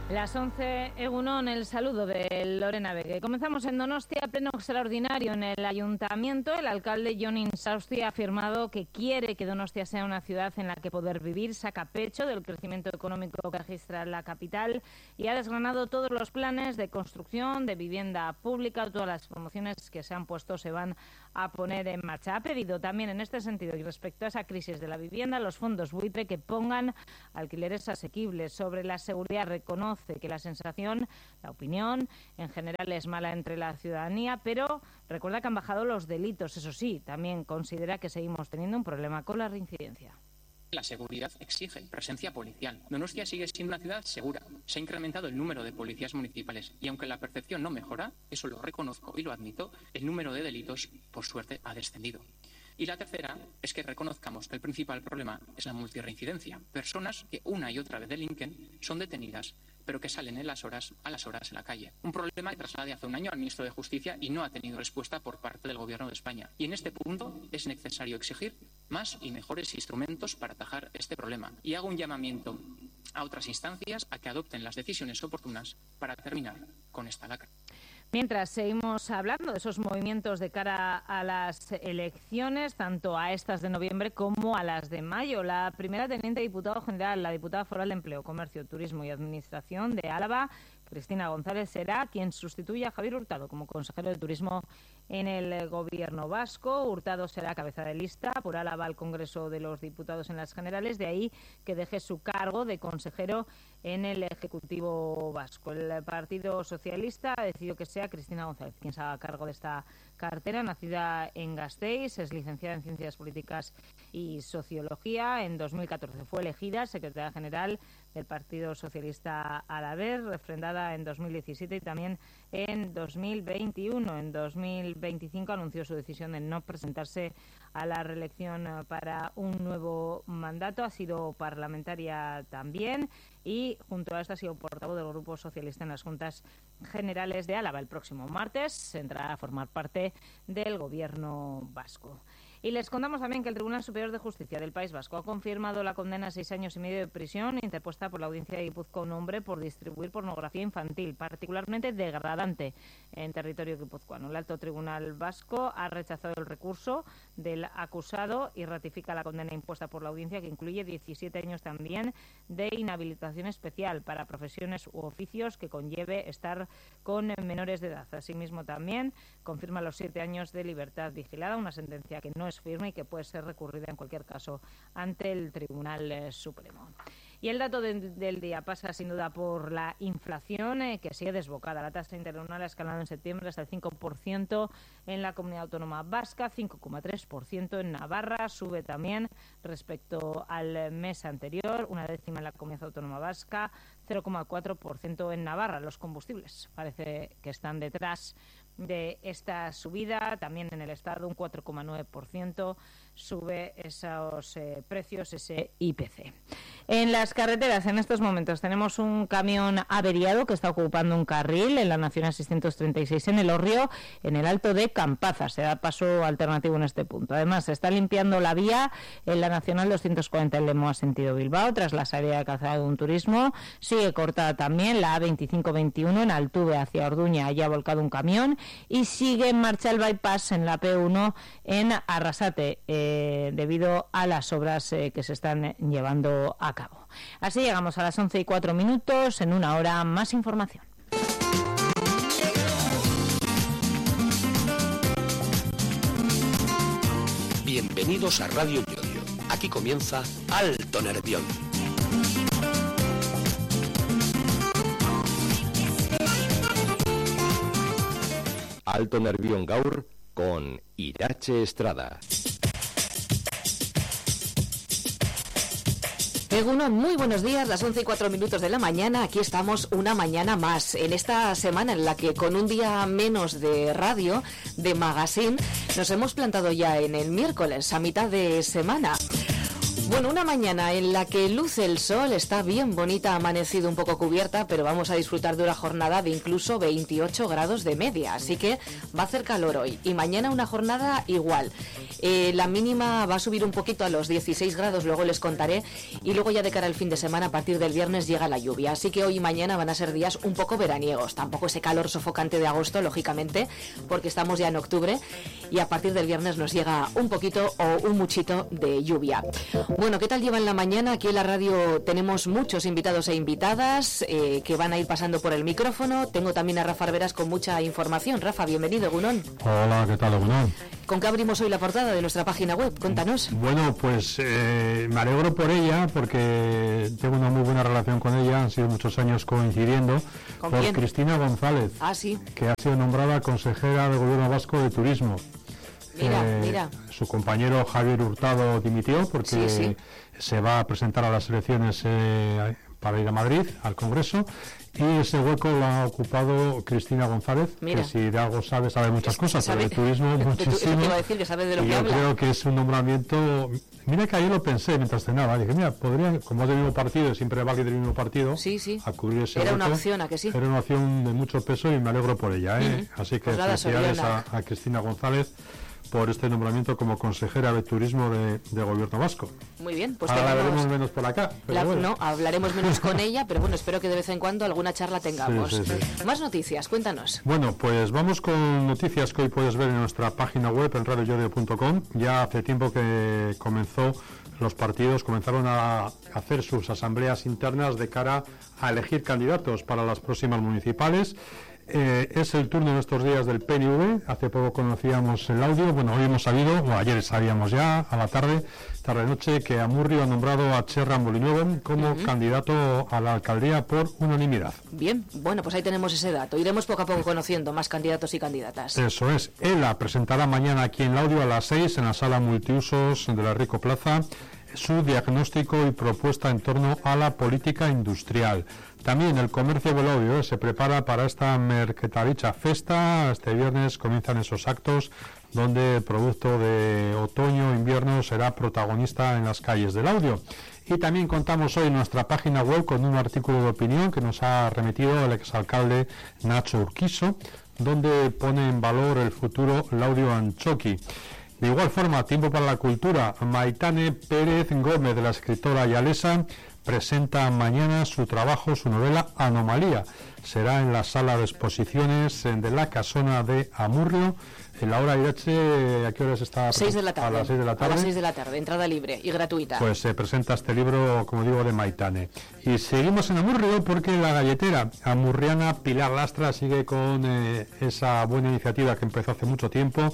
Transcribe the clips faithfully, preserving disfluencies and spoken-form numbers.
Las once, Egunon, el saludo de Lorena Begue. Comenzamos en Donostia, pleno extraordinario en el Ayuntamiento. El alcalde Jon Insausti ha afirmado que quiere que Donostia sea una ciudad en la que poder vivir, saca pecho del crecimiento económico que registra la capital y ha desgranado todos los planes de construcción, de vivienda pública. Todas las promociones que se han puesto se van a poner en marcha. Ha pedido también en este sentido y respecto a esa crisis de la vivienda, los fondos buitre que pongan alquileres asequibles. Sobre la seguridad, reconoce que la sensación, la opinión en general es mala entre la ciudadanía, pero recuerda que han bajado los delitos. Eso sí, también considera que seguimos teniendo un problema con la reincidencia. La seguridad exige presencia policial. Donostia sigue siendo una ciudad segura. Se ha incrementado el número de policías municipales y aunque la percepción no mejora, eso lo reconozco y lo admito, el número de delitos, por suerte, ha descendido. Y la tercera es que reconozcamos que el principal problema es la multirreincidencia. Personas que una y otra vez delinquen son detenidas, pero que salen en las horas, a las horas en la calle. Un problema que trasladé hace un año al ministro de Justicia y no ha tenido respuesta por parte del Gobierno de España. Y en este punto es necesario exigir más y mejores instrumentos para atajar este problema. Y hago un llamamiento a otras instancias a que adopten las decisiones oportunas para terminar con esta lacra. Mientras seguimos hablando de esos movimientos de cara a las elecciones, tanto a estas de noviembre como a las de mayo, la primera teniente diputado general, la diputada foral de Empleo, Comercio, Turismo y Administración de Álava, Cristina González, será quien sustituya a Javier Hurtado como consejero de Turismo en el Gobierno vasco. Hurtado será cabeza de lista por Álava al Congreso de los Diputados en las Generales, de ahí que deje su cargo de consejero en el Ejecutivo vasco. El Partido Socialista ha decidido que sea Cristina González quien se haga cargo de esta cartera. Nacida en Gasteiz, es licenciada en Ciencias Políticas y Sociología. En dos mil catorce fue elegida secretaria general del Partido Socialista alavés, refrendada en dos mil diecisiete y también en dos mil veintiuno. En dos mil veinticinco anunció su decisión de no presentarse a la reelección para un nuevo mandato. Ha sido parlamentaria también y junto a esta ha sido portavoz del Grupo Socialista en las Juntas Generales de Álava. El próximo martes entrará a formar parte del Gobierno vasco. Y les contamos también que el Tribunal Superior de Justicia del País Vasco ha confirmado la condena a seis años y medio de prisión interpuesta por la Audiencia de Guipúzcoa a un hombre por distribuir pornografía infantil, particularmente degradante, en territorio guipuzcoano. El Alto Tribunal Vasco ha rechazado el recurso del acusado y ratifica la condena impuesta por la Audiencia, que incluye diecisiete años también de inhabilitación especial para profesiones u oficios que conlleve estar con menores de edad. Asimismo, también confirma los siete años de libertad vigilada, una sentencia que no es firme y que puede ser recurrida en cualquier caso ante el Tribunal eh, Supremo. Y el dato de, del día pasa sin duda por la inflación, eh, que sigue desbocada. La tasa interanual ha escalado en septiembre hasta el cinco por ciento en la Comunidad Autónoma Vasca, cinco coma tres por ciento en Navarra, sube también respecto al mes anterior, una décima en la Comunidad Autónoma Vasca, cero coma cuatro por ciento en Navarra. Los combustibles parece que están detrás de esta subida, también en el Estado un cuatro coma nueve por ciento sube esos eh, precios, ese I P C. En las carreteras, en estos momentos, tenemos un camión averiado que está ocupando un carril en la Nacional seiscientos treinta y seis en el Orrio, en el Alto de Campaza. Se da paso alternativo en este punto. Además, se está limpiando la vía en la Nacional doscientos cuarenta en Lemoa, sentido Bilbao, tras la salida de calzada de un turismo. Sigue cortada también la A veinticinco veintiuno en Altuve hacia Orduña, allá ha volcado un camión. Y sigue en marcha el bypass en la P uno en Arrasate, eh, debido a las obras eh, que se están llevando a cabo. Así llegamos a las once y cuatro minutos, en una hora más información. Bienvenidos a Radio Llodio. Aquí comienza Alto Nervión. Alto Nervión gaur con Irache Estrada. Egunon, muy buenos días, las once y cuatro minutos de la mañana. Aquí estamos una mañana más, en esta semana en la que con un día menos de radio, de magazine, nos hemos plantado ya en el miércoles, a mitad de semana. Bueno, una mañana en la que luce el sol, está bien bonita, ha amanecido un poco cubierta, pero vamos a disfrutar de una jornada de incluso veintiocho grados de media, así que va a hacer calor hoy. Y mañana una jornada igual. Eh, la mínima va a subir un poquito a los dieciséis grados, luego les contaré, y luego ya de cara al fin de semana, a partir del viernes, llega la lluvia. Así que hoy y mañana van a ser días un poco veraniegos, tampoco ese calor sofocante de agosto, lógicamente, porque estamos ya en octubre, y a partir del viernes nos llega un poquito o un muchito de lluvia. Bueno, ¿qué tal llevan la mañana? Aquí en la radio tenemos muchos invitados e invitadas eh, que van a ir pasando por el micrófono. Tengo también a Rafa Arberas con mucha información. Rafa, bienvenido, Egunon. Hola, ¿qué tal, Egunon? ¿Con qué abrimos hoy la portada de nuestra página web? Cuéntanos. Bueno, pues eh, me alegro por ella porque tengo una muy buena relación con ella. Han sido muchos años coincidiendo. ¿Con por quién? Cristina González. Ah, sí. Que ha sido nombrada consejera del Gobierno Vasco de Turismo. Mira, eh, mira. Su compañero Javier Hurtado dimitió porque Sí, sí. se va a presentar a las elecciones eh, para ir a Madrid, al Congreso, y ese hueco lo ha ocupado Cristina González, Mira. que si de algo sabe, sabe muchas cosas, Sabe- pero de turismo de tu- muchísimo. eso te iba a decir, que sabe de lo y que yo habla. creo que es un nombramiento... Mira que ayer lo pensé mientras cenaba, dije, mira, podría, como es del mismo partido, siempre va del mismo partido, Sí, sí. a cubrir ese Era hueco. una opción, ¿a que sí? Era una opción de mucho peso y me alegro por ella, ¿eh? Ujú. Así que Pues nada, felicidades a, Soriana. a Cristina González por este nombramiento como consejera de turismo de, de Gobierno Vasco. Muy bien, pues Ahora la tenemos- veremos menos por acá. Pero La- bueno. No, hablaremos menos con ella, pero bueno, espero que de vez en cuando alguna charla tengamos. Sí, sí, Más noticias, cuéntanos. Bueno, pues vamos con noticias que hoy puedes ver en nuestra página web, en radio yodio punto com. Ya hace tiempo que comenzó, los partidos comenzaron a hacer sus asambleas internas de cara a elegir candidatos para las próximas municipales. Eh, es el turno en estos días del P N V. Hace poco conocíamos el audio. Bueno, hoy hemos sabido, o ayer sabíamos ya, a la tarde, tarde-noche, que Amurrio ha nombrado a Txerra Molinuevo como Ujú. candidato a la alcaldía por unanimidad. Bien, bueno, pues ahí tenemos ese dato. Iremos poco a poco conociendo más candidatos y candidatas. Eso es. Ela presentará mañana aquí en Laudio a las seis en la sala multiusos de la Rico Plaza su diagnóstico y propuesta en torno a la política industrial. También el comercio de Laudio eh, se prepara para esta Mercataricha Festa. Este viernes comienzan esos actos donde el producto de otoño-invierno será protagonista en las calles de Laudio. Y también contamos hoy en nuestra página web con un artículo de opinión que nos ha remitido el exalcalde Nacho Urquizo, donde pone en valor el futuro Laudio Antxoki. De igual forma, Tiempo para la Cultura, Maitane Pérez Gómez, de la escritora yalesa, presenta mañana su trabajo, su novela Anomalía. Será en la sala de exposiciones de la Casona de Amurrio. En la hora Irache, ¿a qué horas está? Seis de la tarde. A las seis de la tarde. A las seis de la tarde, entrada libre y gratuita. Pues se presenta este libro, como digo, de Maitane. Y seguimos en Amurrio porque la galletera amurriana Pilar Lastra sigue con eh, esa buena iniciativa que empezó hace mucho tiempo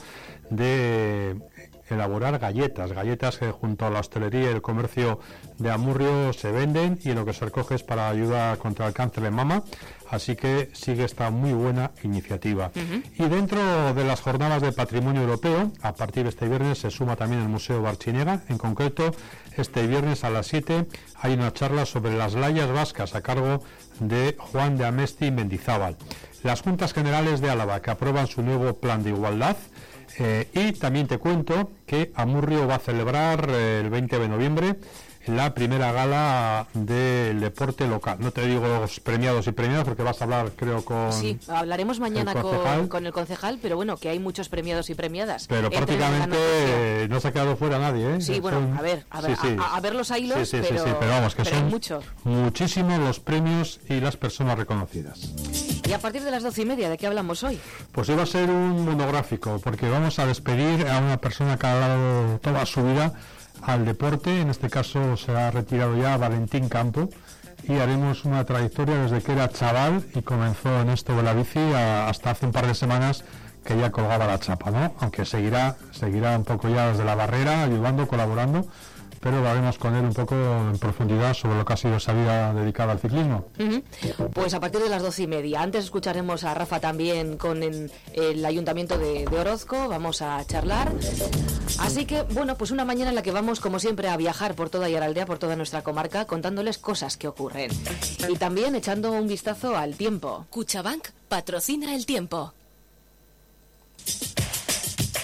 de elaborar galletas, galletas que junto a la hostelería y el comercio de Amurrio se venden y lo que se recoge es para ayuda contra el cáncer de mama, así que sigue esta muy buena iniciativa. Uh-huh. Y dentro de las jornadas de patrimonio europeo, a partir de este viernes se suma también el Museo Barchinega. En concreto, este viernes a las siete hay una charla sobre las layas vascas a cargo de Juan de Amesti Mendizábal. Las Juntas Generales de Álava que aprueban su nuevo plan de igualdad. Eh, y también te cuento que Amurrio va a celebrar eh, el veinte de noviembre la primera gala del deporte local. No te digo los premiados y premiadas porque vas a hablar, creo, con... Sí, hablaremos mañana el con, con el concejal, pero bueno, que hay muchos premiados y premiadas. Pero Entren prácticamente en la no se ha quedado fuera nadie, ¿eh? Sí, bueno, Son- a ver, a ver, sí, sí. A, a ver los hilos, Sí, sí, sí, pero, sí, pero vamos, que pero hay son mucho. muchísimos los premios y las personas reconocidas. Y a partir de las doce y media, ¿de qué hablamos hoy? Pues hoy va a ser un monográfico, porque vamos a despedir a una persona que ha dado toda su vida al deporte. En este caso se ha retirado ya Valentín Campo y haremos una trayectoria desde que era chaval y comenzó en esto de la bici a- hasta hace un par de semanas que ya colgaba la chapa, ¿no? Aunque seguirá, seguirá un poco ya desde la barrera, ayudando, colaborando, pero hablaremos con él un poco en profundidad sobre lo que ha sido esa vida dedicada al ciclismo. Ujú. Pues a partir de las doce y media. Antes escucharemos a Rafa también con el, el Ayuntamiento de, de Orozco. Vamos a charlar. Así que, bueno, pues una mañana en la que vamos, como siempre, a viajar por toda Yaraldea, por toda nuestra comarca, contándoles cosas que ocurren. Y también echando un vistazo al tiempo. Cuchabank patrocina el tiempo.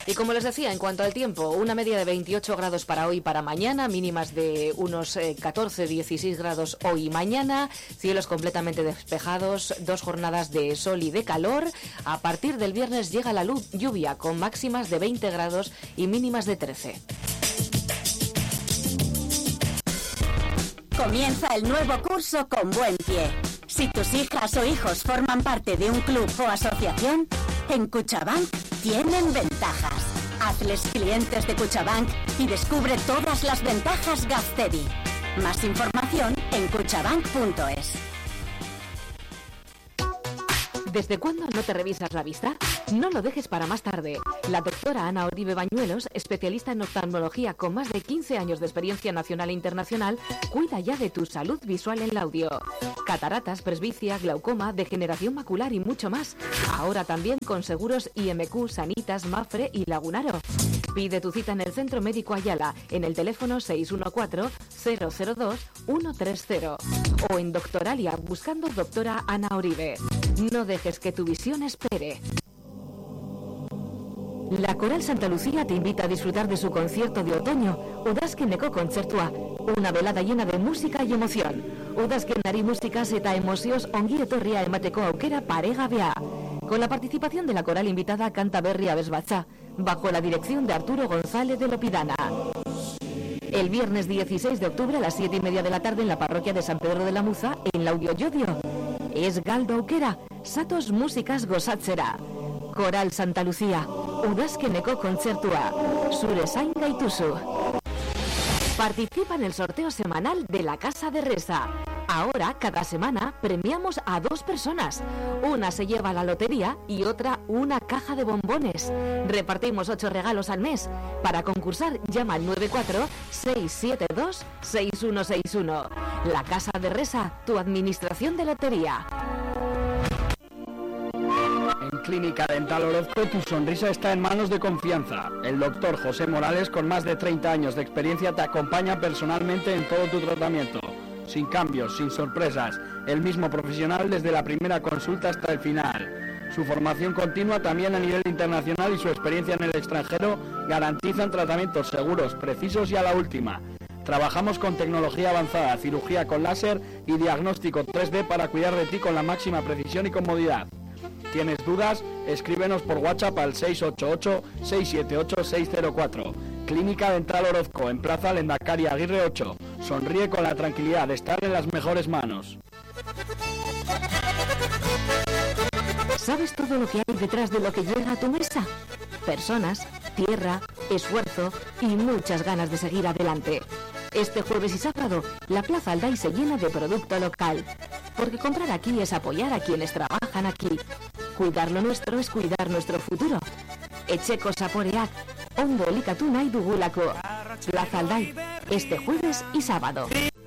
Y como les decía, en cuanto al tiempo, una media de veintiocho grados para hoy y para mañana, mínimas de unos eh, catorce, dieciséis grados hoy y mañana, cielos completamente despejados, dos jornadas de sol y de calor. A partir del viernes llega la luz, lluvia con máximas de veinte grados y mínimas de trece. Comienza el nuevo curso con buen pie. Si tus hijas o hijos forman parte de un club o asociación, en Cuchabank tienen ventajas. Hazles clientes de Cuchabank y descubre todas las ventajas Gaztedi. Más información en cuchabank punto es. ¿Desde cuándo no te revisas la vista? No lo dejes para más tarde. La doctora Ana Oribe Bañuelos, especialista en oftalmología con más de quince años de experiencia nacional e internacional, cuida ya de tu salud visual en Laudio. Cataratas, presbicia, glaucoma, degeneración macular y mucho más. Ahora también con seguros I M Q, Sanitas, Mafre y Lagunaro. Pide tu cita en el Centro Médico Ayala, en el teléfono seis uno cuatro, cero cero dos, uno tres cero. O en Doctoralia, buscando doctora Ana Oribe. No dejes que tu visión espere. La Coral Santa Lucía te invita a disfrutar de su concierto de otoño, Udazkeneko Kontzertua, una velada llena de música y emoción. Udazkenari musikaz eta emozioz ongi etorria emateko aukera paregabea. Con la participación de la coral invitada Canta Berri Abesbatza, bajo la dirección de Arturo González de Lopidana. El viernes dieciséis de octubre a las siete y media de la tarde en la parroquia de San Pedro de la Muza, en Laudio Llodio. Es galdo aukera, satos músicas gozatzera. Coral Santa Lucía, Udazkeneko Kontzertua, zure zain gaituzu. Participa en el sorteo semanal de la Casa de Resa. Ahora, cada semana, premiamos a dos personas. Una se lleva la lotería y otra una caja de bombones. Repartimos ocho regalos al mes. Para concursar, llama al nueve cuatro seis siete dos seis uno seis uno. La Casa de Resa, tu administración de lotería. En Clínica Dental Orozco tu sonrisa está en manos de confianza. El doctor José Morales, con más de treinta años de experiencia, te acompaña personalmente en todo tu tratamiento. Sin cambios, sin sorpresas, el mismo profesional desde la primera consulta hasta el final. Su formación continua también a nivel internacional y su experiencia en el extranjero garantizan tratamientos seguros, precisos y a la última. Trabajamos con tecnología avanzada, cirugía con láser y diagnóstico tres D para cuidar de ti con la máxima precisión y comodidad. ¿Tienes dudas? Escríbenos por WhatsApp al seis ocho ocho, seis siete ocho, seis cero cuatro. Clínica Dental Orozco, en Plaza Lendakari Aguirre ocho. Sonríe con la tranquilidad de estar en las mejores manos. ¿Sabes todo lo que hay detrás de lo que llega a tu mesa? Personas, tierra, esfuerzo y muchas ganas de seguir adelante. Este jueves y sábado, la Plaza Alday se llena de producto local. Porque comprar aquí es apoyar a quienes trabajan aquí. Cuidar lo nuestro es cuidar nuestro futuro. Etxeko zaporeak, ondo elikatu nahi dugulako. Plaza Alday, este jueves y sábado.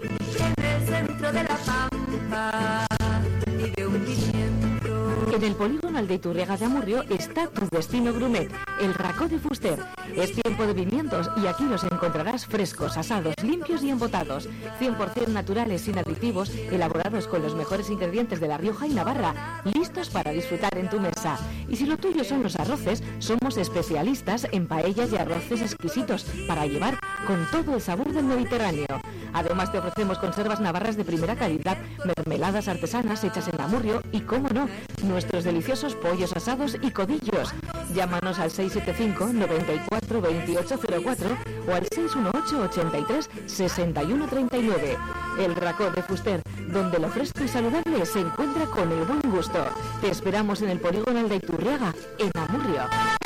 En el polígono Aldeiturriaga de Amurrio está tu destino Grumet, el Racó de Fuster. Es tiempo de pimientos y aquí los encontrarás frescos, asados, limpios y embotados, cien por ciento naturales, sin aditivos, elaborados con los mejores ingredientes de La Rioja y Navarra, listos para disfrutar en tu mesa. Y si lo tuyo son los arroces, somos especialistas en paellas y arroces exquisitos para llevar con todo el sabor del Mediterráneo. Además te ofrecemos conservas navarras de primera calidad, mermeladas artesanas hechas en Amurrio y, cómo no, nuestros deliciosos pollos asados y codillos. Llámanos al seis siete cinco, noventa y cuatro, veintiocho cero cuatro o al seis uno ocho, ochenta y tres, sesenta y uno treinta y nueve. El Racó de Fuster, donde lo fresco y saludable se encuentra con el buen gusto. Te esperamos en el polígono Aldeiturriaga, en Amurrio.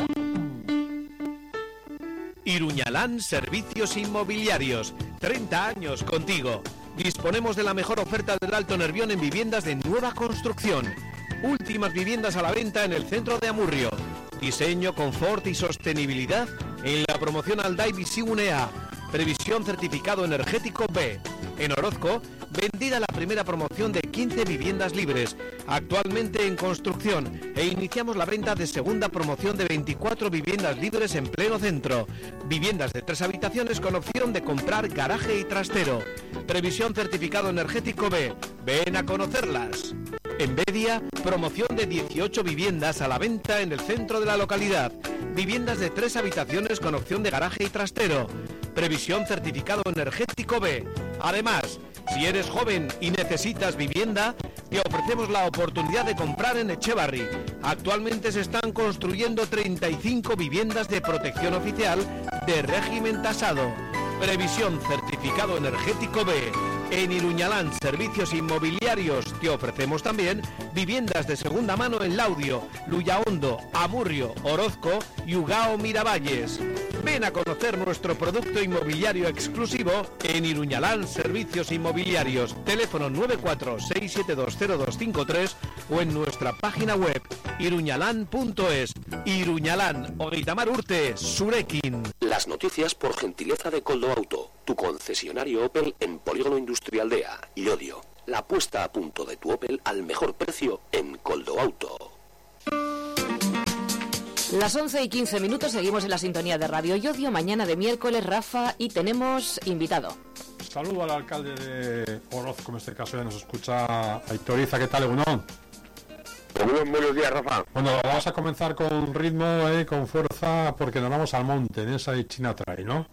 Iruñalán Servicios Inmobiliarios. treinta años contigo. Disponemos de la mejor oferta del Alto Nervión en viviendas de nueva construcción. Últimas viviendas a la venta en el centro de Amurrio. Diseño, confort y sostenibilidad en la promoción Alday Visigunea. Previsión certificado energético B. En Orozco, vendida la primera promoción de quince viviendas libres, actualmente en construcción, e iniciamos la venta de segunda promoción de veinticuatro viviendas libres en pleno centro. Viviendas de tres habitaciones con opción de comprar garaje y trastero. Previsión certificado energético B. Ven a conocerlas. En Bedia, promoción de dieciocho viviendas a la venta en el centro de la localidad. Viviendas de tres habitaciones con opción de garaje y trastero. Previsión certificado energético B. Además, si eres joven y necesitas vivienda, te ofrecemos la oportunidad de comprar en Echevarri. Actualmente se están construyendo treinta y cinco viviendas de protección oficial de régimen tasado. Previsión certificado energético B. En Iruñalán Servicios Inmobiliarios te ofrecemos también viviendas de segunda mano en Laudio, Luyahondo, Amurrio, Orozco y Ugao Miravalles. Ven a conocer nuestro producto inmobiliario exclusivo en Iruñalán Servicios Inmobiliarios. Teléfono nueve cuatro seis siete dos cero dos cinco tres o en nuestra página web iruñalán punto es. Iruñalán, Ogitamar Urte, Surekin. Las noticias por gentileza de Coldo Auto, tu concesionario Opel en Polígono Industrial de A, Llodio. La puesta a punto de tu Opel al mejor precio en Coldo Auto. Las once y quince minutos, seguimos en la sintonía de Radio Llodio, mañana de miércoles, Rafa, y tenemos invitado. Saludo al alcalde de Orozco, en este caso ya nos escucha Aitor Iza. ¿Qué tal, Egunon? Buenos, buenos días, Rafa. Bueno, vamos a comenzar con ritmo, eh, con fuerza, porque nos vamos al monte, en esa China Trail, ¿no?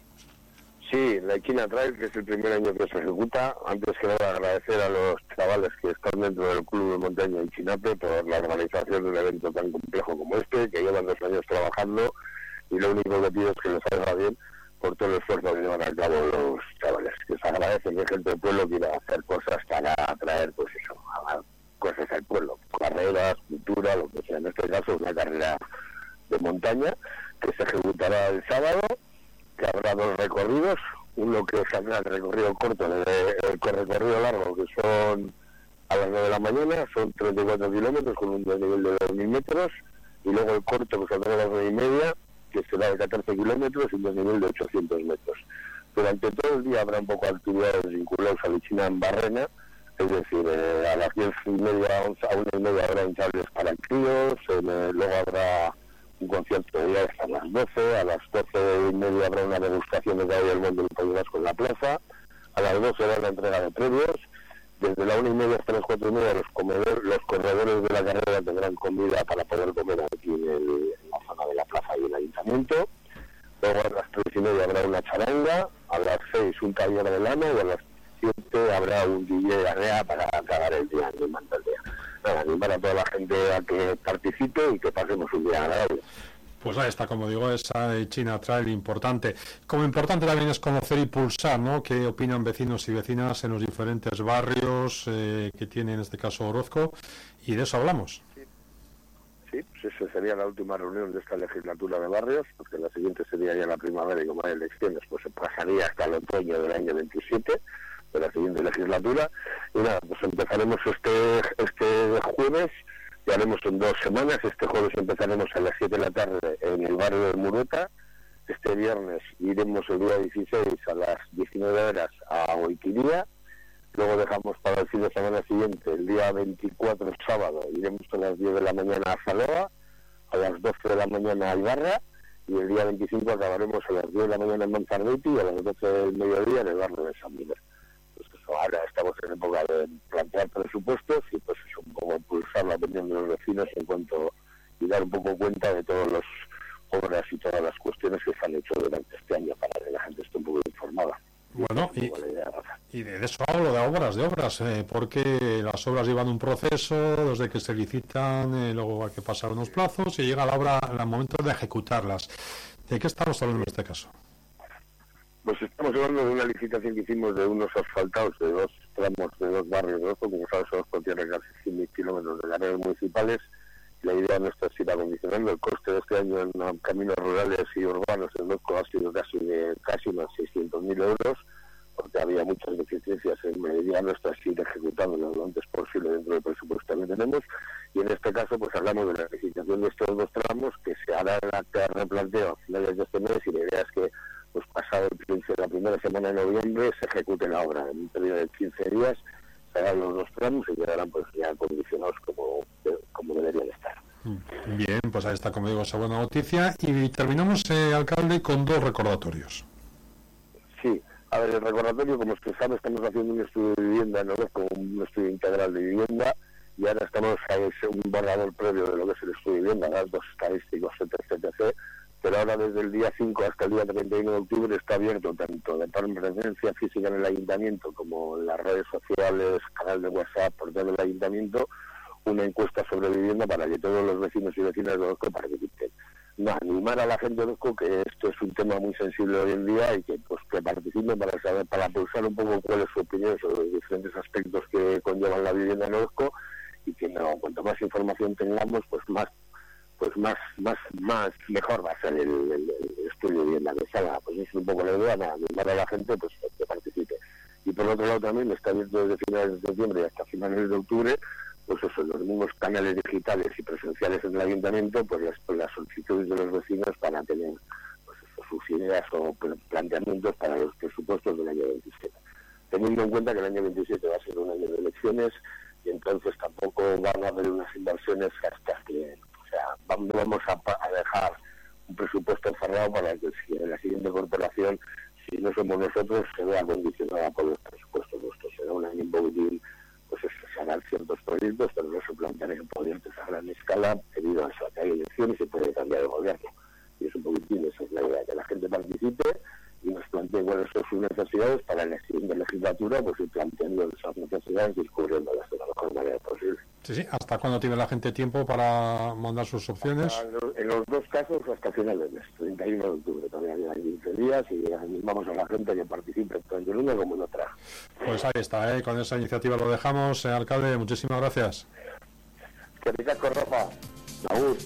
Sí, la China Trail, que es el primer año que se ejecuta. Antes que nada, agradecer a los chavales que están dentro del Club de Montaña en Chinape por la organización de un evento tan complejo como este, que llevan dos años trabajando, y lo único que pido es que les salga bien por todo el esfuerzo que llevan a cabo los chavales. Que se agradece que gente del pueblo quiera hacer cosas para atraer, pues eso, a cosas al pueblo, carreras, cultura, lo que sea. En este caso, una carrera de montaña que se ejecutará el sábado, que habrá dos recorridos, uno que saldrá el recorrido corto, el, el recorrido largo, que son a las nueve de la mañana, son treinta y cuatro kilómetros con un desnivel de dos mil metros, y luego el corto, que saldrá a las nueve y media, que será de catorce kilómetros y un desnivel de ochocientos metros. Durante todo el día habrá un poco de actividades vinculadas a la China en Barrena, es decir, eh, a las diez y media, once, a una y media habrá hinchables para críos, eh, luego habrá un concierto de jazz a las doce, a las doce y media habrá una degustación de caballo del Monte del País Vasco en la plaza, a las doce habrá la entrega de premios, desde la una y media hasta las cuatro y media los, comedor, los corredores de la carrera tendrán comida para poder comer aquí en, el, en la zona de la plaza y el ayuntamiento. Luego a las tres y media habrá una charanga, a las seis un taller de lana y a las siete habrá un D J de arrea para acabar el día, animar el día. Nada, animar a toda la gente a que participe y que pasemos un día agradable. Pues ahí está, como digo, esa China Trail importante. Como importante también es conocer y pulsar, ¿no?, qué opinan vecinos y vecinas en los diferentes barrios eh, que tiene en este caso Orozco, y de eso hablamos. Sí, sí, pues esa sería la última reunión de esta legislatura de barrios, porque la siguiente sería ya la primavera y como hay elecciones, pues se pasaría hasta el otoño del año veintisiete de la siguiente legislatura. Y nada, pues empezaremos este este jueves, y haremos en dos semanas. Este jueves empezaremos a las siete de la tarde en el barrio de Murota. Este viernes iremos el día dieciséis a las diecinueve horas a Oitiría. Luego dejamos para el fin de semana siguiente, el día veinticuatro, sábado, iremos a las diez de la mañana a Zaloa, a las doce de la mañana a Ibarra, y el día veinticinco acabaremos a las diez de la mañana en Manzarbeiti y a las doce del mediodía en el barrio de San Miguel. Pues eso, ahora estamos en época de plantear presupuestos y pues es un poco impulsar la opinión de los vecinos en cuanto y dar un poco cuenta de todas las obras y todas las cuestiones que se han hecho durante este año para que la gente esté un poco informada. Bueno, y, y de eso hablo, de obras, de obras, eh, porque las obras llevan un proceso, desde que se licitan, eh, luego hay que pasar unos plazos y llega la obra, el momento de ejecutarlas. ¿De qué estamos hablando en este caso? Pues estamos hablando de una licitación que hicimos de unos asfaltados de dos tramos de dos barrios de Orozco, como sabes, Orozco tiene casi cien mil kilómetros de carreras municipales. La idea nuestra es ir acondicionando. El coste de este año en caminos rurales y urbanos en Orozco ha sido casi de casi unos seiscientos mil euros, porque había muchas deficiencias. En la idea nuestra es ir ejecutándolo lo antes posible dentro del presupuesto que tenemos. Y en este caso, pues hablamos de la licitación de estos dos tramos, que se hará el acta de replanteo a finales de este mes, y la idea es que pues pasado el, la primera semana de noviembre se ejecute la obra. En un periodo de quince días se harán los dos tramos y quedarán pues ya acondicionados como, como deberían estar. Bien, pues ahí está, como digo, esa buena noticia. Y terminamos, eh, alcalde, con dos recordatorios. Sí, a ver, el recordatorio, como usted sabe, estamos haciendo un estudio de vivienda, ¿no? Con un estudio integral de vivienda, y ahora estamos a un borrador previo de lo que es el estudio de vivienda, datos estadísticos, etcétera, etcétera, pero ahora desde el día cinco hasta el día treinta y uno de octubre está abierto tanto de presencia física en el ayuntamiento como en las redes sociales, canal de WhatsApp, por todo el ayuntamiento, una encuesta sobre vivienda para que todos los vecinos y vecinas de Orozco participen. No, animar a la gente de Orozco que esto es un tema muy sensible hoy en día y que pues que participen para saber, para pulsar un poco cuál es su opinión sobre los diferentes aspectos que conllevan la vivienda en Orozco, y que no, cuanto más información tengamos, pues más pues más más más mejor va a ser el, el, el estudio de vivienda que salga. Pues es un poco la idea, nada, animar a la gente pues que participe. Y por otro lado también está abierto desde finales de septiembre y hasta finales de octubre, pues eso, los mismos canales digitales y presenciales en el ayuntamiento, pues las, pues las solicitudes de los vecinos para tener pues eso, sus ideas o planteamientos para los presupuestos del año veintisiete. Teniendo en cuenta que el año veintisiete va a ser un año de elecciones, y entonces tampoco van a haber unas inversiones hasta que, o sea, vamos a, a dejar un presupuesto cerrado para que si la siguiente corporación, si no somos nosotros, se vea condicionada por los presupuestos nuestros. Será un año un poquitín, pues eso, se harán ciertos proyectos, pero no se plantearán proyectos a gran escala debido a eso, que hay elecciones y puede cambiar el gobierno. Y es un poquitín, esa es la idea, que la gente participe y nos plantee cuáles son sus necesidades para en la siguiente legislatura, pues ir planteando esas necesidades y descubriéndolas de la mejor manera posible. Sí, sí. ¿Hasta cuándo tiene la gente tiempo para mandar sus opciones? Hasta, en los dos casos hasta final del mes, treinta y uno de octubre, todavía quedan quince días y animamos a la gente que participe tanto en una como en otra. Pues ahí está, ¿eh? Con esa iniciativa lo dejamos. Eh, alcalde, muchísimas gracias. Que ricasco, Rafa. Saúl.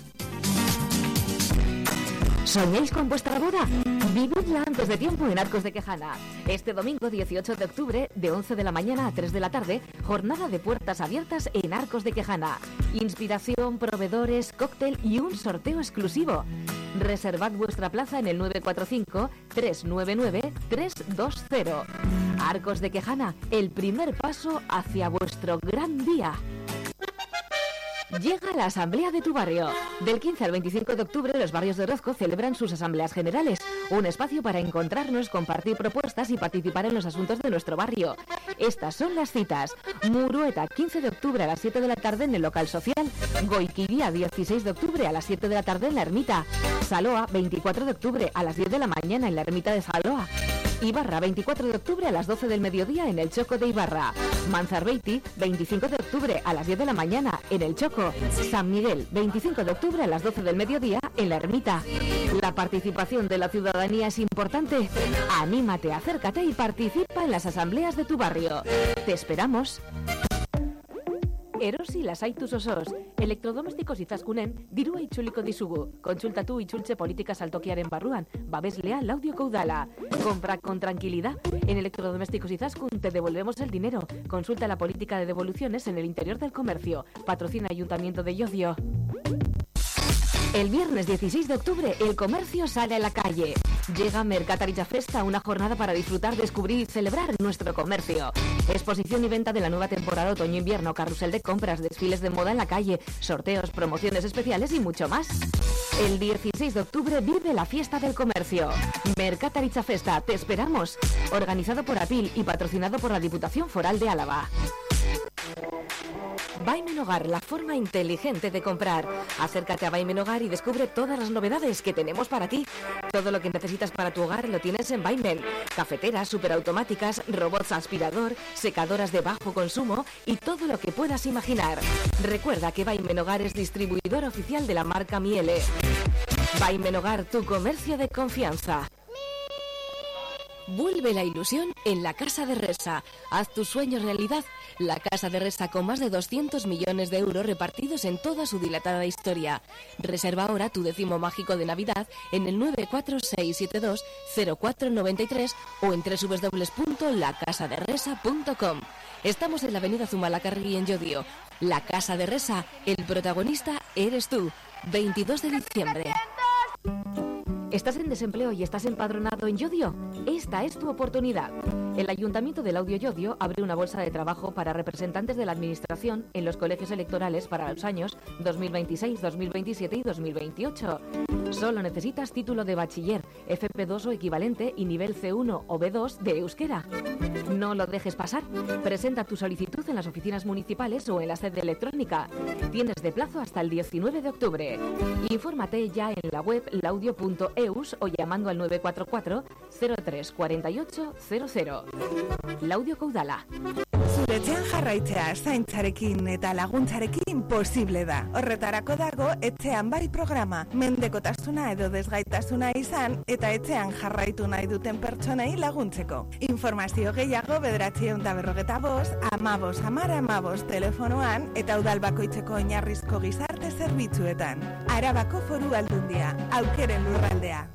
¿Soñáis con vuestra boda? Vividla antes de tiempo en Arcos de Quejana. Este domingo dieciocho de octubre, de once de la mañana a tres de la tarde, jornada de puertas abiertas en Arcos de Quejana. Inspiración, proveedores, cóctel y un sorteo exclusivo. Reservad vuestra plaza en el nueve cuatro cinco, tres nueve nueve, tres dos cero. Arcos de Quejana, el primer paso hacia vuestro gran día. Llega la Asamblea de tu Barrio. Del quince al veinticinco de octubre, los barrios de Orozco celebran sus asambleas generales, un espacio para encontrarnos, compartir propuestas y participar en los asuntos de nuestro barrio. Estas son las citas: Murueta, quince de octubre a las siete de la tarde en el local social; Goiquiría, dieciséis de octubre a las siete de la tarde en la ermita; Saloa, veinticuatro de octubre a las diez de la mañana en la ermita de Saloa; Ibarra, veinticuatro de octubre a las doce del mediodía en el Choco de Ibarra; Manzarbeiti, veinticinco de octubre a las diez de la mañana en el Choco; San Miguel, veinticinco de octubre a las doce del mediodía en la ermita. La participación de la ciudadanía es importante. Anímate, acércate y participa en las asambleas de tu barrio. Te esperamos. Erosi lasaitu osos, elektrodomestikos itzazkunen, dirua itzuliko dizugu. Kontsultatu itzultze politika saltokiaren barruan, babeslea laudioko udala. Compra con tranquilidad. En Electrodomésticos Izaskun te devolvemos el dinero. Consulta la política de devoluciones en el interior del comercio. Patrocina Ayuntamiento de Llodio. El viernes dieciséis de octubre, el comercio sale a la calle. Llega Mercataritza Festa, una jornada para disfrutar, descubrir y celebrar nuestro comercio. Exposición y venta de la nueva temporada otoño-invierno, carrusel de compras, desfiles de moda en la calle, sorteos, promociones especiales y mucho más. El dieciséis de octubre vive la fiesta del comercio. Mercataritza Festa, te esperamos. Organizado por APIL y patrocinado por la Diputación Foral de Álava. Vaimen Hogar, la forma inteligente de comprar. Acércate a Vaimen Hogar y descubre todas las novedades que tenemos para ti. Todo lo que necesitas para tu hogar lo tienes en Vaimen. Cafeteras superautomáticas, robots aspirador, secadoras de bajo consumo y todo lo que puedas imaginar. Recuerda que Vaimen Hogar es distribuidor oficial de la marca Miele. Vaimen Hogar, tu comercio de confianza. Vuelve la ilusión en la Casa de Resa. Haz tus sueños realidad. La Casa de Resa, con más de doscientos millones de euros repartidos en toda su dilatada historia. Reserva ahora tu décimo mágico de Navidad en el nueve cuatro seis siete dos cero cuatro nueve tres o en doble u doble u doble u punto la casa de resa punto com. Estamos en la avenida Zumalacárregui en Llodio. La Casa de Resa, el protagonista eres tú. veintidós de diciembre. ¿Estás en desempleo y estás empadronado en Llodio? Esta es tu oportunidad. El Ayuntamiento del Laudio Llodio abre una bolsa de trabajo para representantes de la Administración en los colegios electorales para los años dos mil veintiséis, dos mil veintisiete y dos mil veintiocho. Solo necesitas título de bachiller, F P dos o equivalente y nivel C uno o B dos de euskera. No lo dejes pasar. Presenta tu solicitud en las oficinas municipales o en la sede electrónica. Tienes de plazo hasta el diecinueve de octubre. Infórmate ya en la web laudio punto eus o llamando al nueve cuatro cuatro cero tres cuatro ocho cero cero. Laudio Caudala. Zuretxean jarraitzea zaintzarekin eta laguntzarekin posible da. Horretarako dago etxean bai programa. Mendekotasuna edo desgaitasuna izan eta etxean jarraitu nahi duten pertsonei laguntzeko. Informazio gehiago bederatziehun eta berrogeta bost, amabos amar amabos telefonoan eta udal bakoitzeko oinarrizko gizarte zerbitzuetan. Arabako Foru Aldundia, aukeren lurraldea.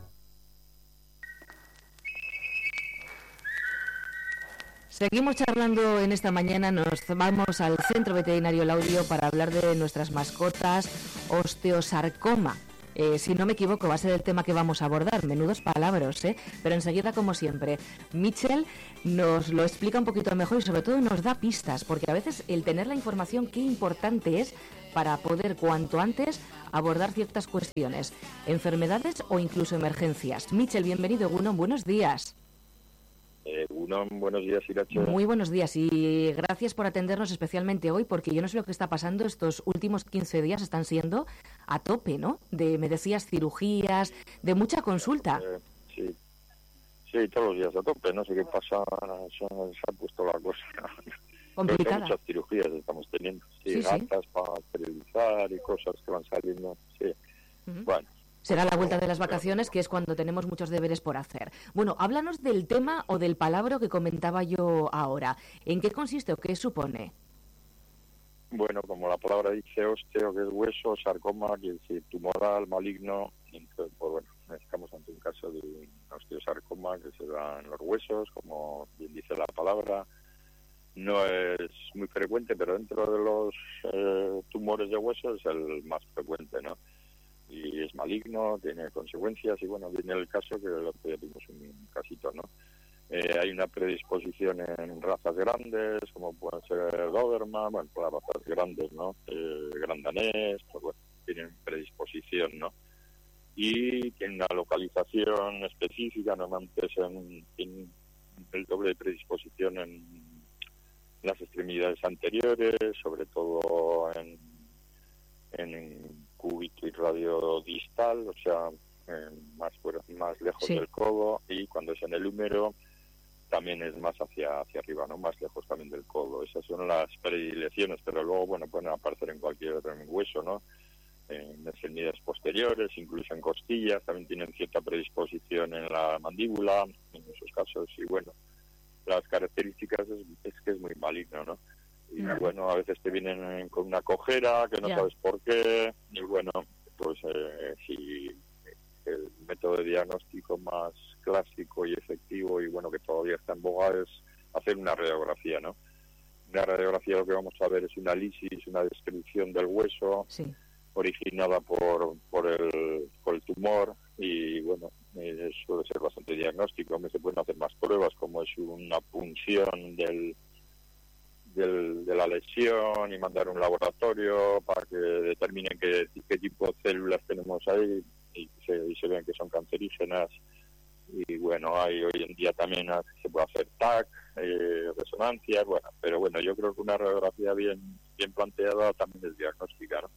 Seguimos charlando en esta mañana, nos vamos al Centro Veterinario Laudio para hablar de nuestras mascotas, osteosarcoma. Eh, si no me equivoco, va a ser el tema que vamos a abordar. Menudos palabras, ¿eh? Pero enseguida, como siempre, Michel nos lo explica un poquito mejor y sobre todo nos da pistas, porque a veces el tener la información, qué importante es para poder cuanto antes abordar ciertas cuestiones, enfermedades o incluso emergencias. Michel, bienvenido, Egunon, buenos días. Eh, uno, buenos días, Irache. Muy buenos días y gracias por atendernos especialmente hoy, porque yo no sé lo que está pasando, estos últimos quince días están siendo a tope, ¿no? De, me decías, cirugías, de mucha consulta. Eh, sí, sí, todos los días a tope, no sé qué pasa, se, se ha puesto la cosa complicada. Muchas cirugías estamos teniendo, sí, sí gatas sí. Para esterilizar y cosas que van saliendo, sí, uh-huh. Bueno. Será la vuelta de las vacaciones, que es cuando tenemos muchos deberes por hacer. Bueno, háblanos del tema o del palabra que comentaba yo ahora. ¿En qué consiste o qué supone? Bueno, como la palabra dice, osteo, que es hueso, sarcoma, que es tumoral, maligno. Entonces, pues bueno, estamos ante un caso de un osteosarcoma que se da en los huesos, como bien dice la palabra. No es muy frecuente, pero dentro de los eh, tumores de hueso es el más frecuente, ¿no? Y es maligno, tiene consecuencias y bueno, viene el caso que lo que tuvimos un casito, ¿no? Eh, hay una predisposición en razas grandes, como pueden ser Doberman, bueno, las razas grandes, ¿no? Eh, Gran Danés, pues bueno, tienen predisposición, ¿no? Y tienen una localización específica, normalmente es en, en el doble de predisposición en las extremidades anteriores, sobre todo en, en cúbito y radio distal, o sea, eh, más fuera, más lejos sí. del codo, y cuando es en el húmero también es más hacia hacia arriba, ¿no? Más lejos también del codo. Esas son las predilecciones, pero luego, bueno, pueden aparecer en cualquier hueso, ¿no? En extremidades posteriores, incluso en costillas, también tienen cierta predisposición en la mandíbula, en esos casos, y bueno, las características es, es que es muy maligno, ¿no? Y no. bueno, a veces te vienen con una cojera que no yeah. sabes por qué, y bueno, pues eh, si el método de diagnóstico más clásico y efectivo y bueno, que todavía está en boga es hacer una radiografía, ¿no? Una radiografía lo que vamos a ver es una lisis, una descripción del hueso sí. originada por por el, por el tumor y bueno, eh, suele ser bastante diagnóstico. Se pueden hacer más pruebas como es una punción del Del, de la lesión y mandar a un laboratorio para que determinen qué, qué tipo de células tenemos ahí y se, y se vean que son cancerígenas. Y bueno, hay hoy en día también se puede hacer T A C, eh, resonancias, bueno, pero bueno, yo creo que una radiografía bien bien planteada también es diagnóstica, ¿no?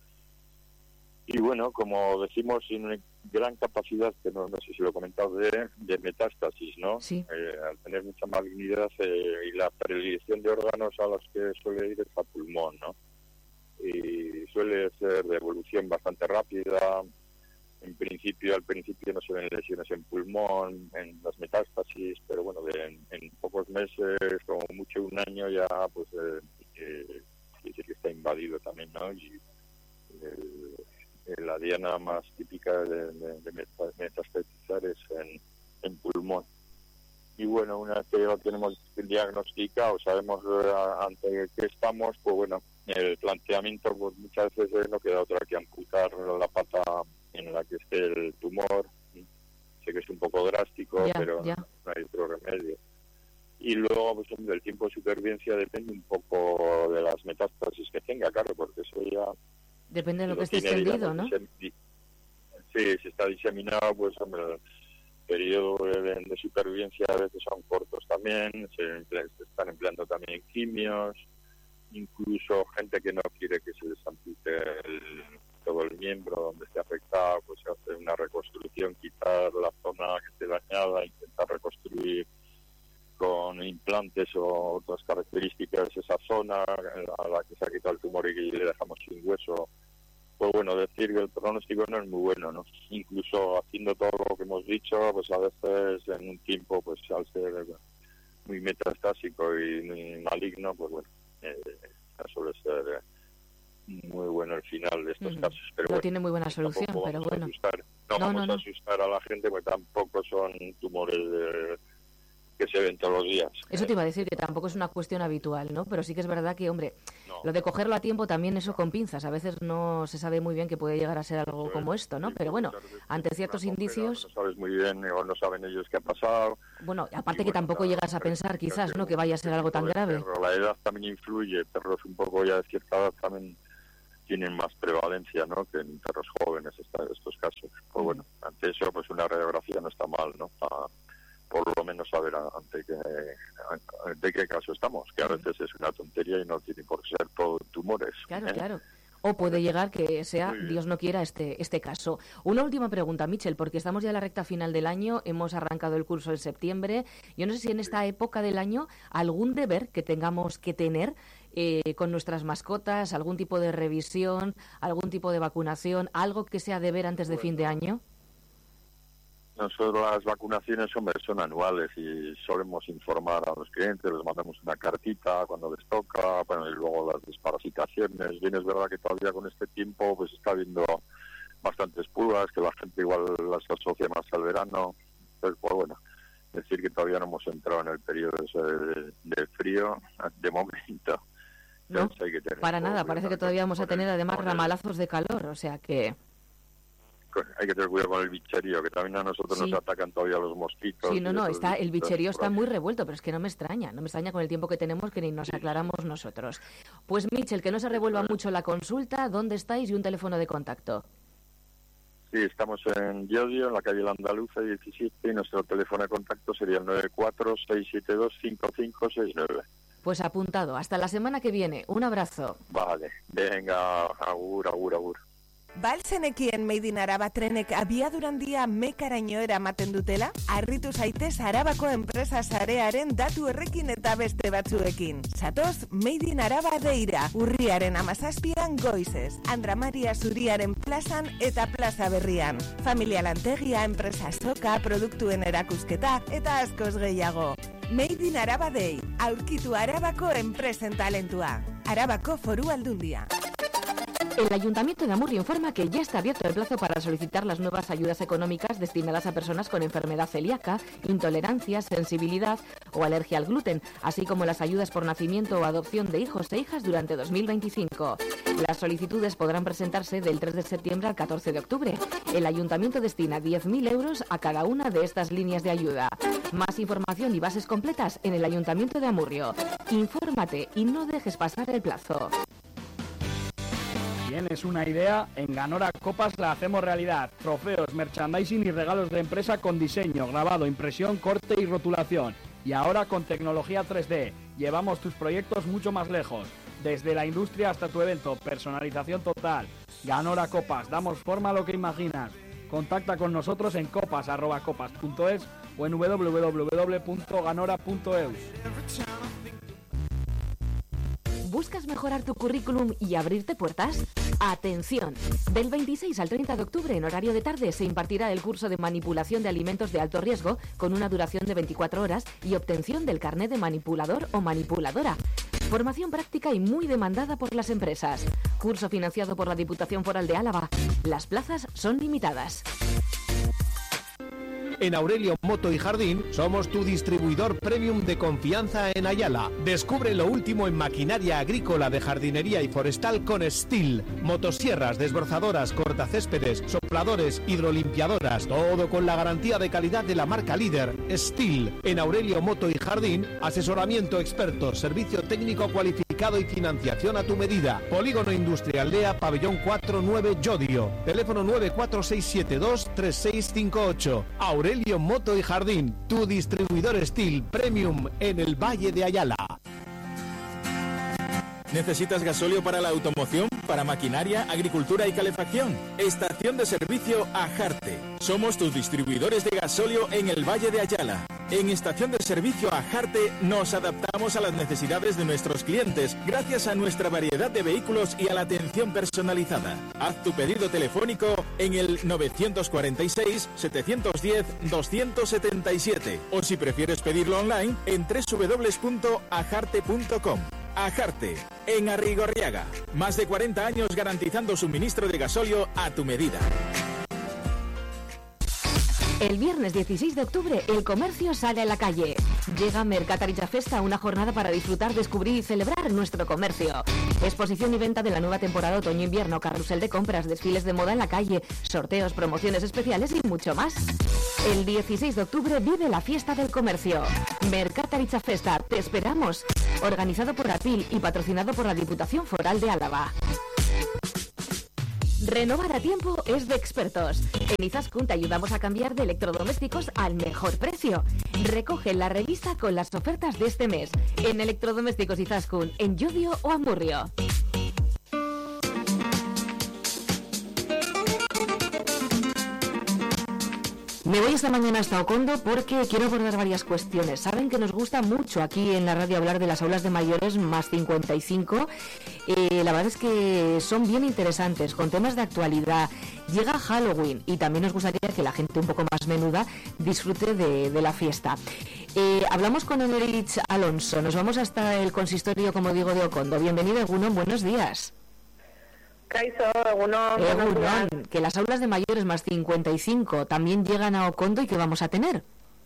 Y bueno, como decimos, tiene gran capacidad, que no, no sé si lo he comentado, de, de metástasis, ¿no? Sí. Eh, al tener mucha malignidad eh, y la predilección de órganos a los que suele ir es al pulmón, ¿no? Y suele ser de evolución bastante rápida. En principio, al principio no se ven lesiones en pulmón, en las metástasis, pero bueno, de, en, en pocos meses, como mucho un año ya, pues, eh, eh, dice que está invadido también, ¿no? Y el, la diana más típica de, de, de metastatizar es en, en pulmón. Y bueno, una vez que lo tenemos diagnosticado, sabemos eh, ante qué estamos, pues bueno, el planteamiento pues muchas veces no queda otra que amputar la pata en la que esté el tumor. Sé que es un poco drástico, ya, pero ya. no hay otro remedio. Y luego, pues hombre, el tiempo de supervivencia depende un poco de las metástasis que tenga, claro, porque eso ya... Depende de lo si que esté tiene, extendido, digamos, ¿no? disem- Sí, si está diseminado, pues hombre, el periodo de, de supervivencia a veces son cortos también, se, emple- se están empleando también quimios, incluso gente que no quiere que se les ampute el, todo el miembro donde esté afectado, pues se hace una reconstrucción, quitar la zona que esté dañada, intentar reconstruir con implantes o otras características esa zona a la que se ha quitado el tumor y le dejamos sin hueso. Pues bueno, decir que el pronóstico no es muy bueno, ¿no? Incluso haciendo todo lo que hemos dicho, pues a veces en un tiempo, pues al ser muy metastásico y muy maligno, pues bueno, eh, suele ser eh, muy bueno el final de estos Ujú. casos. Pero No bueno, tiene muy buena solución, tampoco pero vamos a bueno. asustar. No, No, vamos no, a no. asustar a la gente, porque tampoco son tumores de- que se ven todos los días. Eso te iba a decir, que tampoco es una cuestión habitual, ¿no? Pero sí que es verdad que, hombre, No. lo de cogerlo a tiempo también eso con pinzas. A veces no se sabe muy bien que puede llegar a ser algo como esto, ¿no? Pero bueno, ante ciertos indicios, No sabes muy bien, o no saben ellos qué ha pasado. bueno, aparte que tampoco llegas a pensar quizás, ¿no? Que vaya a ser algo tan grave. Pero la edad también influye, perros un poco ya de cierta edad también tienen más prevalencia, ¿no? Que en perros jóvenes esta- estos casos. Pues bueno, ante eso pues una radiografía no está mal, ¿no? Para por lo menos saber a- ante qué, a- de qué caso estamos, que a veces es una tontería y no tiene por qué ser todo tumores. Claro, ¿eh? claro. O puede llegar que sea, Muy bien. Dios no quiera, este, este caso. Una última pregunta, Michel, porque estamos ya en la recta final del año, hemos arrancado el curso en septiembre. Yo no sé si en esta época del año algún deber que tengamos que tener eh, con nuestras mascotas, algún tipo de revisión, algún tipo de vacunación, algo que sea deber antes de fin de año. Nosotros las vacunaciones, hombre, son anuales y solemos informar a los clientes, les mandamos una cartita cuando les toca, bueno, y luego las desparasitaciones. Bien, es verdad que todavía con este tiempo pues está habiendo bastantes pulgas, que la gente igual las asocia más al verano. Entonces, pues bueno, decir que todavía no hemos entrado en el periodo ese de, de frío, de momento. No, Entonces hay que tener para un poco nada, parece que cuidado todavía vamos a con el- tener además con el- ramalazos de calor, o sea que... Hay que tener cuidado con el bicherío, que también a nosotros Sí. nos atacan todavía los mosquitos. Sí, no, y no, otros está, el bichitos bicherío por está ahí. muy revuelto, pero es que no me extraña, no me extraña con el tiempo que tenemos que ni nos aclaramos nosotros. Pues Michel, que no se revuelva mucho la consulta, ¿dónde estáis y un teléfono de contacto? Sí, estamos en Llodio, en la calle La Andaluza diecisiete, y nuestro teléfono de contacto sería el nueve cuatro seis siete dos cinco cinco seis nueve. Pues apuntado, hasta la semana que viene, un abrazo. Vale, venga, agur, agur, agur. Balzenekien Made in Araba trenek abiadurandia mekaraino eramaten dutela? Harritu zaitez Arabako enpresa sarearen datu errekin eta beste batzuekin. Zatoz Made in Araba deira, urriaren amazazpian goizez, Andra Maria Zuriaren plazan eta plaza berrian. Familia lantegia, enpresa soka, produktuen erakusketa eta askoz gehiago. Made in Araba Day, aurkitu Arabako enpresen talentua. Arabako Foru Aldundia. El Ayuntamiento de Amurrio informa que ya está abierto el plazo para solicitar las nuevas ayudas económicas destinadas a personas con enfermedad celíaca, intolerancia, sensibilidad o alergia al gluten, así como las ayudas por nacimiento o adopción de hijos e hijas durante dos mil veinticinco. Las solicitudes podrán presentarse del tres de septiembre al catorce de octubre. El Ayuntamiento destina diez mil euros a cada una de estas líneas de ayuda. Más información y bases completas en el Ayuntamiento de Amurrio. Infórmate y no dejes pasar el plazo. ¿Tienes una idea? En Ganora Copas la hacemos realidad. Trofeos, merchandising y regalos de empresa con diseño, grabado, impresión, corte y rotulación. Y ahora con tecnología tres D. Llevamos tus proyectos mucho más lejos. Desde la industria hasta tu evento. Personalización total. Ganora Copas. Damos forma a lo que imaginas. Contacta con nosotros en copas arroba copas punto es o en w w w punto ganora punto eus. ¿Buscas mejorar tu currículum y abrirte puertas? ¡Atención! Del veintiséis al treinta de octubre, en horario de tarde, se impartirá el curso de manipulación de alimentos de alto riesgo con una duración de veinticuatro horas y obtención del carnet de manipulador o manipuladora. Formación práctica y muy demandada por las empresas. Curso financiado por la Diputación Foral de Álava. Las plazas son limitadas. En Aurelio Moto y Jardín somos tu distribuidor premium de confianza en Ayala. Descubre lo último en maquinaria agrícola, de jardinería y forestal con Stihl. Motosierras, desbrozadoras, cortacéspedes, sopladores, hidrolimpiadoras. Todo con la garantía de calidad de la marca líder Stihl. En Aurelio Moto y Jardín, asesoramiento experto, servicio técnico cualificado y financiación a tu medida. Polígono Industrial Aldea, Pabellón cuatro nueve Llodio. Teléfono nueve cuatro seis siete dos tres seis cinco ocho. Aurelio Moto y Jardín, tu distribuidor Stihl Premium en el Valle de Ayala. ¿Necesitas gasóleo para la automoción, para maquinaria, agricultura y calefacción? Estación de servicio Ajarte. Somos tus distribuidores de gasóleo en el Valle de Ayala. En Estación de Servicio Ajarte nos adaptamos a las necesidades de nuestros clientes gracias a nuestra variedad de vehículos y a la atención personalizada. Haz tu pedido telefónico en el nueve cuatro seis, siete uno cero, dos siete siete o si prefieres pedirlo online en doble u doble u doble u punto ajarte punto com. Ajarte, en Arrigorriaga. Más de cuarenta años garantizando suministro de gasóleo a tu medida. El viernes dieciséis de octubre, el comercio sale a la calle. Llega Mercataritza Festa, una jornada para disfrutar, descubrir y celebrar nuestro comercio. Exposición y venta de la nueva temporada otoño-invierno, carrusel de compras, desfiles de moda en la calle, sorteos, promociones especiales y mucho más. El dieciséis de octubre vive la fiesta del comercio. Mercataritza Festa, te esperamos. Organizado por APIL y patrocinado por la Diputación Foral de Álava. Renovar a tiempo es de expertos. En Izaskun te ayudamos a cambiar de electrodomésticos al mejor precio. Recoge la revista con las ofertas de este mes en Electrodomésticos Izaskun, en Llodio o Amurrio. Me voy esta mañana hasta Ocondo porque quiero abordar varias cuestiones. Saben que nos gusta mucho aquí en la radio hablar de las aulas de mayores más cincuenta y cinco. Eh, la verdad es que son bien interesantes, con temas de actualidad. Llega Halloween y también nos gustaría que la gente un poco más menuda disfrute de, de la fiesta. Eh, hablamos con Emerich Alonso. Nos vamos hasta el consistorio, como digo, de Ocondo. Bienvenido, Egunon, buenos días. Kaiso, Egunon, Egunon, que las aulas de mayores más cincuenta y cinco también llegan a Ocondo y que vamos a tener.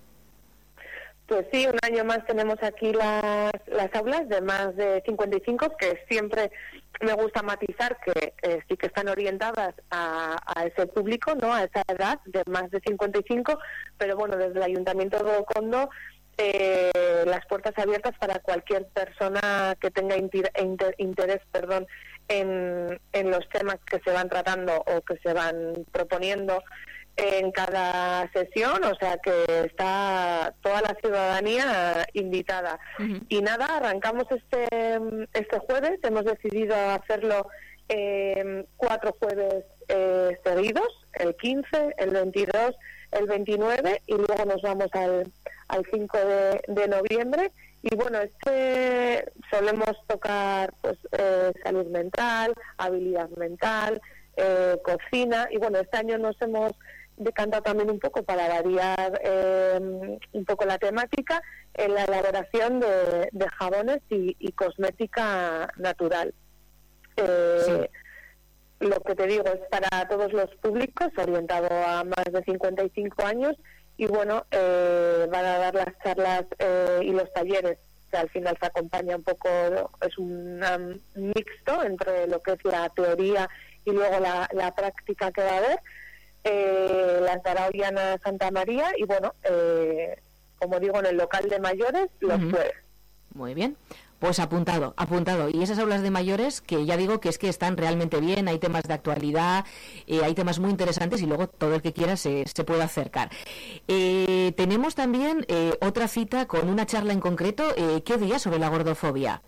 Pues sí, un año más tenemos aquí las, las aulas de más de cincuenta y cinco, que siempre me gusta matizar que eh, sí que están orientadas a, a ese público, ¿no? A esa edad de más de cincuenta y cinco, pero bueno, desde el Ayuntamiento de Ocondo eh, las puertas abiertas para cualquier persona que tenga inter, inter, interés, perdón, En, en los temas que se van tratando o que se van proponiendo en cada sesión, o sea que está toda la ciudadanía invitada. Uh-huh. Y nada, arrancamos este este jueves, hemos decidido hacerlo eh, cuatro jueves eh, seguidos, el quince, el veintidós, el veintinueve y luego nos vamos al, al cinco de, de noviembre. Y bueno, este solemos tocar pues eh, salud mental, habilidad mental, eh, cocina, y bueno, este año nos hemos decantado también un poco para variar eh, un poco la temática en la elaboración de, de jabones y, y cosmética natural. Eh, sí. Lo que te digo es para todos los públicos, orientado a más de cincuenta y cinco años. Y bueno, eh, van a dar las charlas eh, y los talleres, que al final se acompaña un poco, es un um, mixto entre lo que es la teoría y luego la, la práctica que va a haber. Eh, las dará Oriana Santa María y bueno, eh, como digo, en el local de mayores los uh-huh. jueves. Muy bien. Pues apuntado, apuntado. Y esas aulas de mayores, que ya digo que es que están realmente bien, hay temas de actualidad, eh, hay temas muy interesantes y luego todo el que quiera se, se puede acercar. Eh, tenemos también eh, otra cita con una charla en concreto. Eh, ¿Qué día sobre la gordofobia?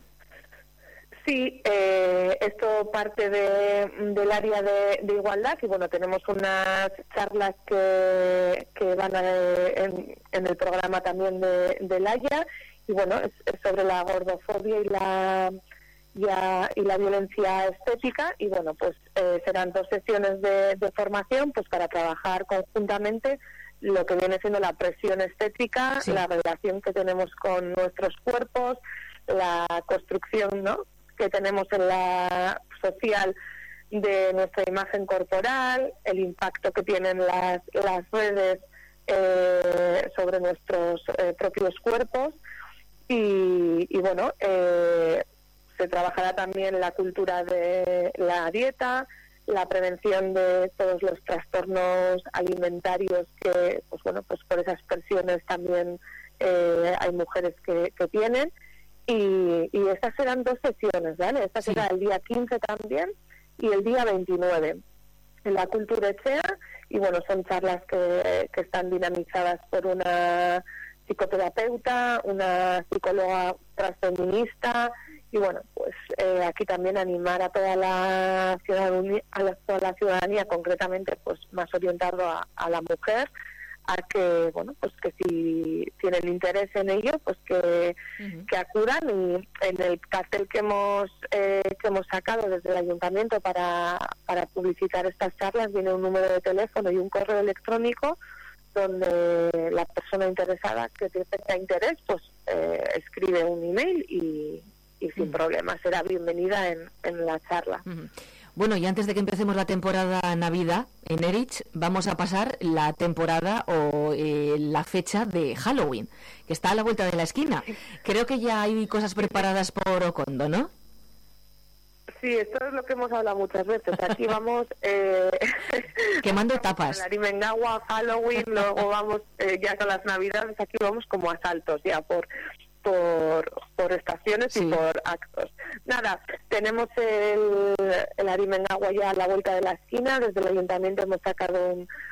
Sí, eh, esto parte de, del área de, de igualdad y bueno, tenemos unas charlas que, que van a, en, en el programa también de, de Laia. Y bueno, es, es sobre la gordofobia y la y, a, y la violencia estética y bueno, pues eh, serán dos sesiones de, de formación pues para trabajar conjuntamente lo que viene siendo la presión estética, sí. La relación que tenemos con nuestros cuerpos, la construcción, ¿no?, que tenemos en la social de nuestra imagen corporal, el impacto que tienen las, las redes eh, sobre nuestros eh, propios cuerpos y, y bueno, eh, se trabajará también la cultura de la dieta, la prevención de todos los trastornos alimentarios que, pues bueno, pues por esas presiones también eh, hay mujeres que, que tienen y, y estas serán dos sesiones, ¿vale? Esta será el día quince también y el día veintinueve en la Cultura Echea y bueno, son charlas que, que están dinamizadas por una psicoterapeuta, una psicóloga transfeminista y bueno, pues eh, aquí también animar a toda la ciudadanía, a la, toda la ciudadanía concretamente pues más orientado a, a la mujer, a que bueno pues que si tienen interés en ello pues que, uh-huh. que acudan y en el cartel que hemos eh, que hemos sacado desde el ayuntamiento para, para publicitar estas charlas viene un número de teléfono y un correo electrónico donde la persona interesada que tenga interés pues eh, escribe un email y y sin uh-huh. problema, será bienvenida en, en la charla. Uh-huh. Bueno, y antes de que empecemos la temporada Navidad en Erich, vamos a pasar la temporada o eh, la fecha de Halloween, que está a la vuelta de la esquina. Creo que ya hay cosas preparadas por Ocondo, ¿no? Sí, esto es lo que hemos hablado muchas veces. Aquí vamos... Eh, quemando tapas. La Arimengagua, Halloween, luego vamos eh, ya con las Navidades, aquí vamos como a saltos ya por... por por estaciones sí. y por actos. Nada, tenemos el, el Arimengagua ya a la vuelta de la esquina, desde el ayuntamiento hemos sacado un,